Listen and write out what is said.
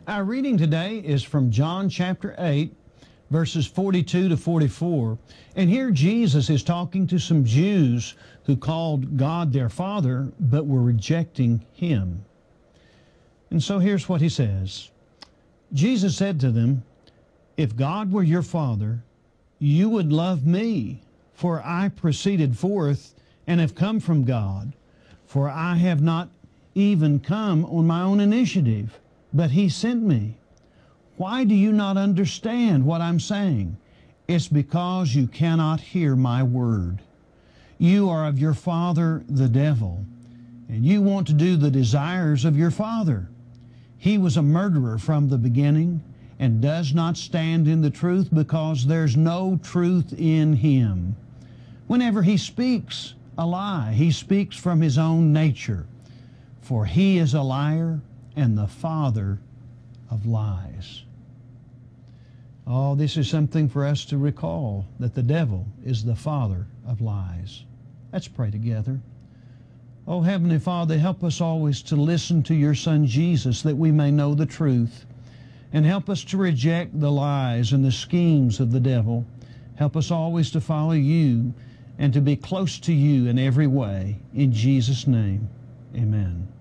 Our reading today is from John chapter 8, verses 42 to 44. And here Jesus is talking to some Jews who called God their Father, but were rejecting Him. And so here's what He says. Jesus said to them, "If God were your Father, you would love me, for I proceeded forth and have come from God. For I have not even come on my own initiative, but He sent me. Why do you not understand what I'm saying? It's because you cannot hear my word. You are of your father, the devil, and you want to do the desires of your father. He was a murderer from the beginning and does not stand in the truth because there's no truth in him. Whenever he speaks a lie, he speaks from his own nature, for he is a liar and the father of lies." Oh, this is something for us to recall, that the devil is the father of lies. Let's pray together. Oh, Heavenly Father, help us always to listen to your Son Jesus, that we may know the truth, and help us to reject the lies and the schemes of the devil. Help us always to follow you and to be close to you in every way. In Jesus' name, amen.